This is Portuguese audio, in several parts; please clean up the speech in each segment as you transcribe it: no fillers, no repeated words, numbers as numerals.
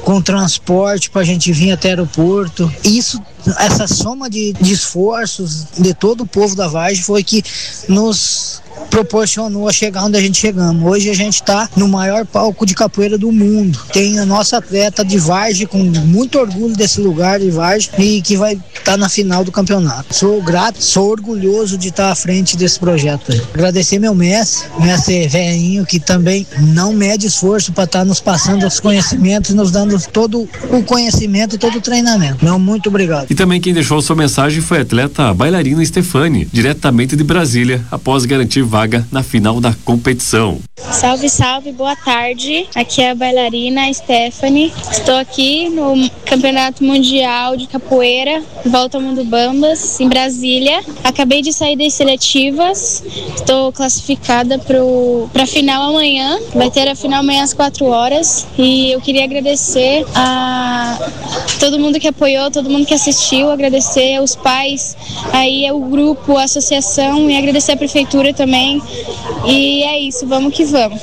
com transporte para a gente vir até o aeroporto. Essa soma de esforços de todo o povo da Vargem foi que nos proporcionou a chegar onde a gente chegamos. Hoje a gente está no maior palco de capoeira do mundo. Tem a nossa atleta de Vargem com muito orgulho desse lugar de Vargem e que vai estar na final do campeonato. Sou grato, sou orgulhoso de estar à frente desse projeto. Agradecer meu mestre velhinho, que também não mede esforço para estar nos passando os conhecimentos, nos dando todo o conhecimento e todo o treinamento. Muito obrigado. E também quem deixou sua mensagem foi a atleta bailarina Stefani, diretamente de Brasília, após garantir vaga na final da competição. Salve, salve, boa tarde. Aqui é a bailarina Stephanie. Estou aqui no Campeonato Mundial de Capoeira, Volta ao Mundo Bambas, em Brasília. Acabei de sair das seletivas. Estou classificada para a final amanhã. Vai ter a final amanhã às 4 horas. E eu queria agradecer a todo mundo que apoiou, todo mundo que assistiu, agradecer aos pais, aí ao grupo, a associação e agradecer a prefeitura também. E é isso, vamos que vamos.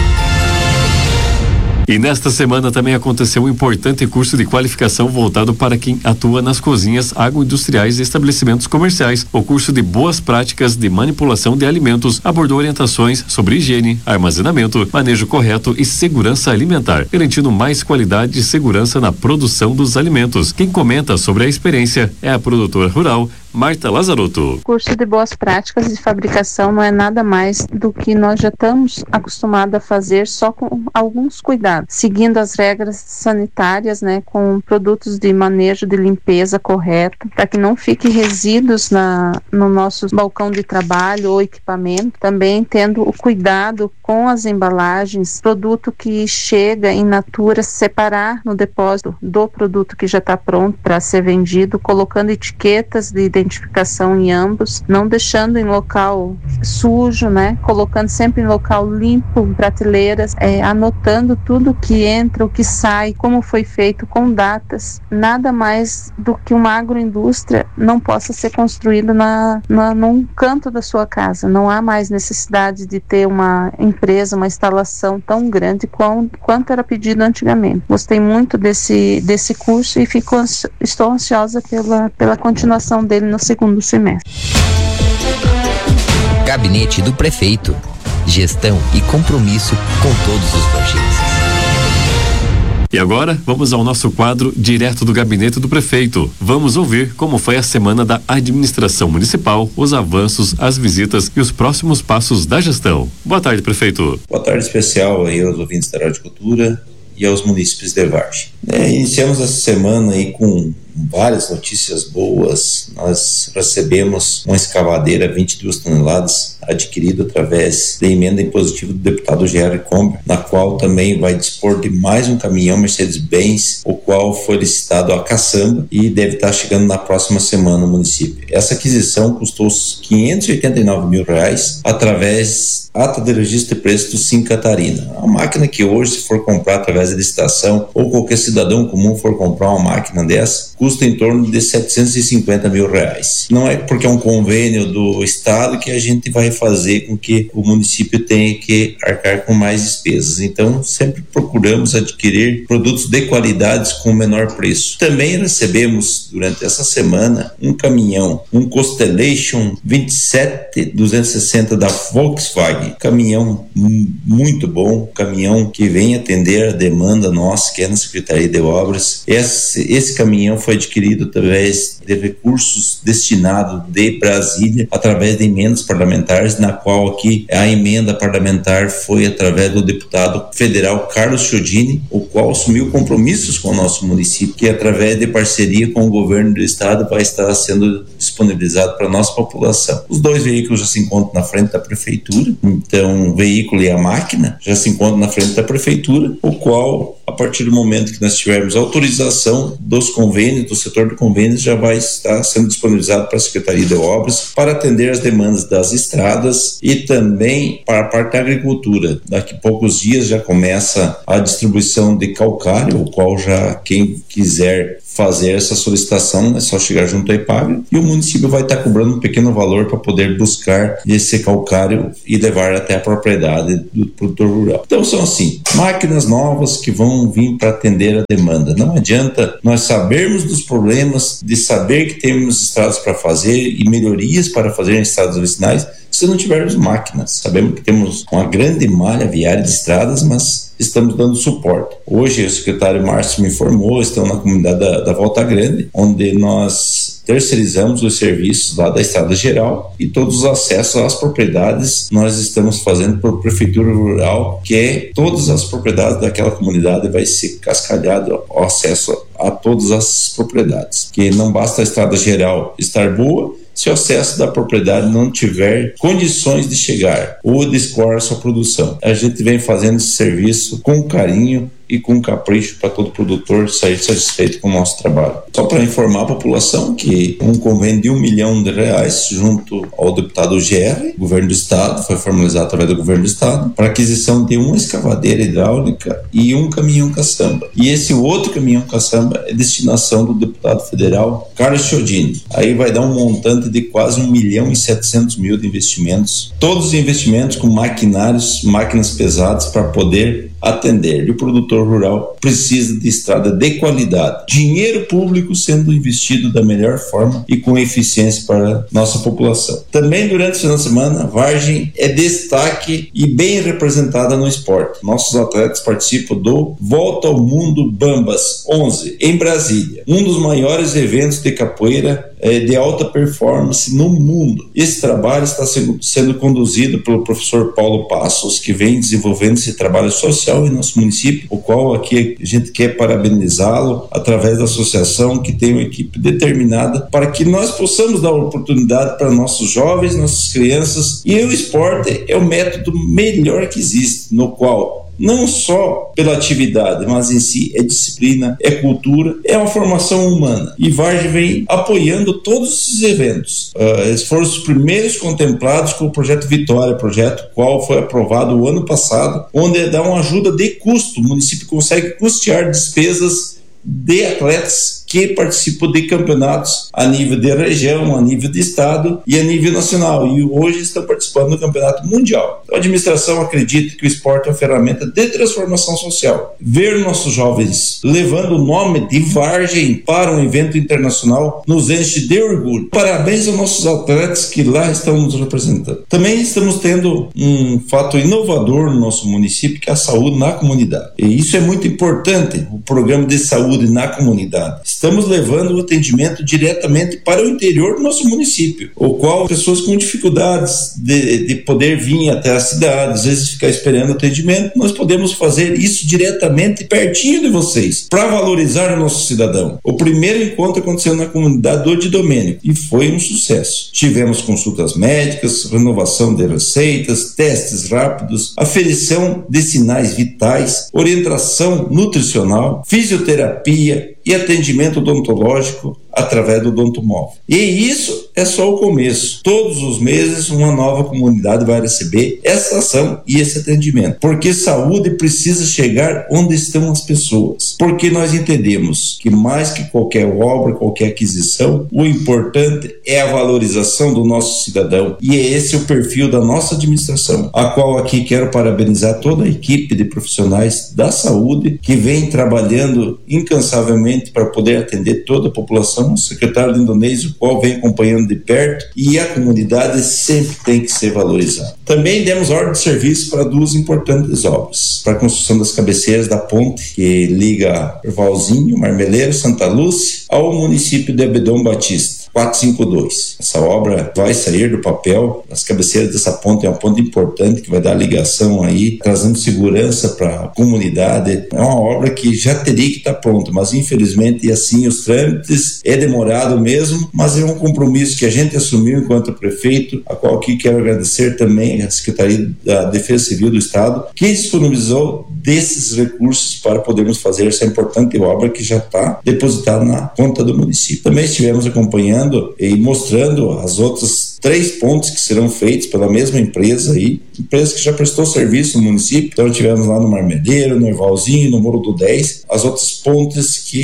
E nesta semana também aconteceu um importante curso de qualificação voltado para quem atua nas cozinhas agroindustriais e estabelecimentos comerciais. O curso de Boas Práticas de Manipulação de Alimentos abordou orientações sobre higiene, armazenamento, manejo correto e segurança alimentar, garantindo mais qualidade e segurança na produção dos alimentos. Quem comenta sobre a experiência é a produtora rural Marta Lazarotto. O curso de boas práticas de fabricação não é nada mais do que nós já estamos acostumados a fazer, só com alguns cuidados, seguindo as regras sanitárias, né, com produtos de manejo de limpeza correto, para que não fique resíduos no nosso balcão de trabalho ou equipamento. Também tendo o cuidado com as embalagens, produto que chega in natura, separar no depósito do produto que já está pronto para ser vendido, colocando etiquetas de identificação em ambos, não deixando em local sujo, né? Colocando sempre em local limpo, prateleiras, anotando tudo que entra, o que sai, como foi feito, com datas. Nada mais do que uma agroindústria não possa ser construída num canto da sua casa. Não há mais necessidade de ter uma empresa, uma instalação tão grande quanto era pedido antigamente. Gostei muito desse curso e estou ansiosa pela continuação dele no segundo semestre. Gabinete do Prefeito. Gestão e compromisso com todos os projetos. E agora, vamos ao nosso quadro direto do Gabinete do Prefeito. Vamos ouvir como foi a semana da administração municipal, os avanços, as visitas e os próximos passos da gestão. Boa tarde, prefeito. Boa tarde especial aí aos ouvintes da Rádio Cultura e aos munícipes de Vargem. Iniciamos essa semana aí com várias notícias boas. Nós recebemos uma escavadeira 22 toneladas adquirida através da emenda impositiva do deputado Gerry Comber, na qual também vai dispor de mais um caminhão Mercedes-Benz, o qual foi licitado a caçamba e deve estar chegando na próxima semana no município. Essa aquisição custou R$589 mil através ata de registro de preço do Sim Catarina. A máquina que hoje, se for comprar através da licitação, ou qualquer cidadão comum for comprar uma máquina dessa, custa em torno de R$750 mil. Não é porque é um convênio do estado que a gente vai fazer com que o município tenha que arcar com mais despesas. Então, sempre procuramos adquirir produtos de qualidades com menor preço. Também recebemos, durante essa semana, um caminhão, um Constellation 27260 da Volkswagen. Caminhão muito bom, caminhão que vem atender a demanda nossa, que é na Secretaria de Obras. Esse caminhão foi adquirido através de recursos destinados de Brasília, através de emendas parlamentares, na qual aqui a emenda parlamentar foi através do deputado federal Carlos Chiodini, o qual assumiu compromissos com o nosso município, que através de parceria com o governo do estado vai estar sendo disponibilizado para a nossa população. Os dois veículos já se encontram na frente da prefeitura, então o veículo e a máquina já se encontram na frente da prefeitura, o qual, a partir do momento que nós tivermos autorização dos convênios, do setor de convênios, já vai estar sendo disponibilizado para a Secretaria de Obras para atender as demandas das estradas e também para a parte da agricultura. Daqui a poucos dias já começa a distribuição de calcário, o qual já quem quiser fazer essa solicitação, é só chegar junto à EPAGRE e o município vai estar cobrando um pequeno valor para poder buscar esse calcário e levar até a propriedade do produtor rural. Então são assim, máquinas novas que vão vir para atender a demanda. Não adianta nós sabermos dos problemas, de saber que temos estradas para fazer e melhorias para fazer em estradas vicinais, se não tivermos máquinas. Sabemos que temos uma grande malha viária de estradas, mas estamos dando suporte. Hoje o secretário Márcio me informou, estão na comunidade da Volta Grande, onde nós terceirizamos os serviços lá da Estrada Geral e todos os acessos às propriedades nós estamos fazendo por Prefeitura Rural, que é todas as propriedades daquela comunidade vai ser cascalhado o acesso a todas as propriedades, que não basta a Estrada Geral estar boa, se o acesso da propriedade não tiver condições de chegar ou de escoar a sua produção. A gente vem fazendo esse serviço com carinho e com capricho para todo produtor sair satisfeito com o nosso trabalho. Só para informar a população que um convênio de R$1 milhão junto ao deputado GR, governo do estado, foi formalizado através do governo do estado, para aquisição de uma escavadeira hidráulica e um caminhão caçamba. E esse outro caminhão caçamba é destinação do deputado federal Carlos Chiodini. Aí vai dar um montante de quase R$1.700.000 de investimentos, todos os investimentos com maquinários, máquinas pesadas para poder atender. E o produtor rural precisa de estrada de qualidade. Dinheiro público sendo investido da melhor forma e com eficiência para nossa população. Também durante o final de semana, Vargem é destaque e bem representada no esporte. Nossos atletas participam do Volta ao Mundo Bambas 11, em Brasília. Um dos maiores eventos de capoeira de alta performance no mundo. Esse trabalho está sendo conduzido pelo professor Paulo Passos, que vem desenvolvendo esse trabalho social em nosso município, o qual aqui a gente quer parabenizá-lo através da associação, que tem uma equipe determinada para que nós possamos dar oportunidade para nossos jovens, nossas crianças, e o esporte é o método melhor que existe, no qual não só pela atividade, mas em si é disciplina, é cultura, é uma formação humana. E Vargem vem apoiando todos esses eventos. Eles foram os primeiros contemplados com o projeto Vitória, projeto qual foi aprovado o ano passado, onde dá uma ajuda de custo. O município consegue custear despesas de atletas que participam de campeonatos a nível de região, a nível de estado e a nível nacional, e hoje estão participando do campeonato mundial. A administração acredita que o esporte é uma ferramenta de transformação social. Ver nossos jovens levando o nome de Vargem para um evento internacional nos enche de orgulho. Parabéns aos nossos atletas que lá estão nos representando. Também estamos tendo um fato inovador no nosso município, que é a saúde na comunidade. E isso é muito importante, o programa de saúde na comunidade. Estamos levando o atendimento diretamente para o interior do nosso município, o qual pessoas com dificuldades de poder vir até a cidade, às vezes ficar esperando atendimento, nós podemos fazer isso diretamente pertinho de vocês, para valorizar o nosso cidadão. O primeiro encontro aconteceu na comunidade do Didomênico e foi um sucesso. Tivemos consultas médicas, renovação de receitas, testes rápidos, aferição de sinais vitais, orientação nutricional, fisioterapia e atendimento odontológico através do odontomóvel. E isso é só o começo. Todos os meses uma nova comunidade vai receber essa ação e esse atendimento. Porque saúde precisa chegar onde estão as pessoas. Porque nós entendemos que mais que qualquer obra, qualquer aquisição, o importante é a valorização do nosso cidadão. E é esse o perfil da nossa administração, a qual aqui quero parabenizar toda a equipe de profissionais da saúde que vem trabalhando incansavelmente para poder atender toda a população. O secretário Lindonês, o qual vem acompanhando de perto, e a comunidade sempre tem que ser valorizada. Também demos ordem de serviço para duas importantes obras, para a construção das cabeceiras da ponte que liga Ervalzinho, Marmeleiro, Santa Lúcia ao município de Abedão Batista, 452. Essa obra vai sair do papel. As cabeceiras dessa ponte é uma ponte importante que vai dar ligação aí, trazendo segurança para a comunidade. É uma obra que já teria que estar pronta, mas infelizmente, e assim os trâmites, é demorado mesmo, mas é um compromisso que a gente assumiu enquanto prefeito, a qual aqui quero agradecer também a Secretaria da Defesa Civil do Estado, que disponibilizou desses recursos para podermos fazer essa importante obra que já está depositada na conta do município. Também estivemos acompanhando e mostrando as outras 3 pontes que serão feitos pela mesma empresa aí, empresa que já prestou serviço no município. Então tivemos lá no Marmeleiro, no Ervalzinho, no Moro do 10, as outras pontes que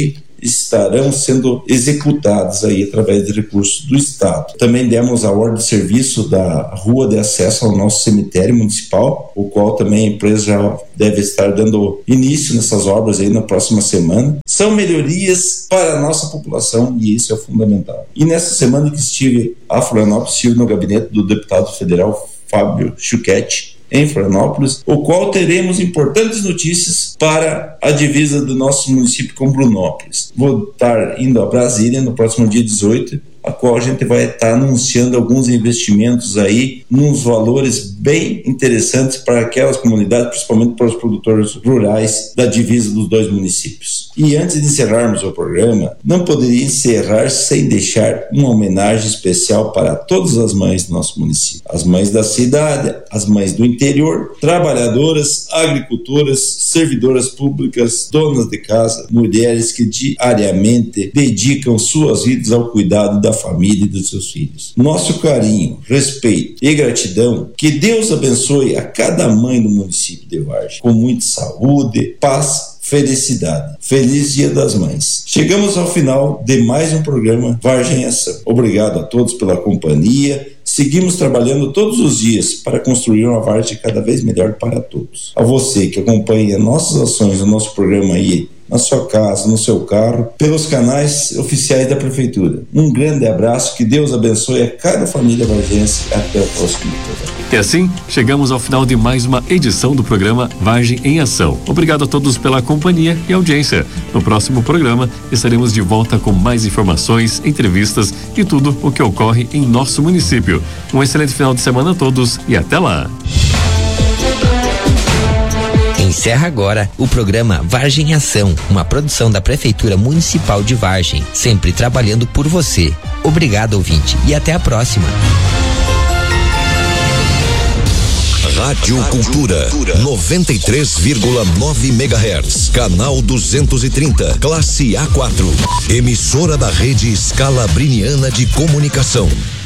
estarão sendo executadas aí através de recursos do Estado. Também demos a ordem de serviço da rua de acesso ao nosso cemitério municipal, o qual também a empresa já deve estar dando início nessas obras aí na próxima semana. São melhorias para a nossa população e isso é fundamental. E nessa semana que estive a Florianópolis, estive no gabinete do deputado federal Fábio Chucchetti, em Florianópolis, o qual teremos importantes notícias para a divisa do nosso município com Brunópolis. Vou estar indo a Brasília no próximo dia 18, a qual a gente vai estar anunciando alguns investimentos aí, nos valores bem interessantes para aquelas comunidades, principalmente para os produtores rurais da divisa dos dois municípios. E antes de encerrarmos o programa, não poderia encerrar sem deixar uma homenagem especial para todas as mães do nosso município. As mães da cidade, as mães do interior, trabalhadoras, agricultoras, servidoras públicas, donas de casa, mulheres que diariamente dedicam suas vidas ao cuidado da família e dos seus filhos. Nosso carinho, respeito e gratidão. Que Deus abençoe a cada mãe do município de Vargem, com muita saúde, paz, felicidade. Feliz Dia das Mães. Chegamos ao final de mais um programa Vargem em Ação. Obrigado a todos pela companhia. Seguimos trabalhando todos os dias para construir uma Vargem cada vez melhor para todos. A você que acompanha nossas ações, o nosso programa aí, na sua casa, no seu carro, pelos canais oficiais da Prefeitura. Um grande abraço, que Deus abençoe a cada família vargense. Até o próximo programa. E assim, chegamos ao final de mais uma edição do programa Vargem em Ação. Obrigado a todos pela companhia e audiência. No próximo programa, estaremos de volta com mais informações, entrevistas e tudo o que ocorre em nosso município. Um excelente final de semana a todos e até lá! Encerra agora o programa Vargem em Ação, uma produção da Prefeitura Municipal de Vargem, sempre trabalhando por você. Obrigado, ouvinte, e até a próxima. Rádio Cultura 93,9 MHz, canal 230, classe A4, emissora da Rede Scalabriniana de Comunicação.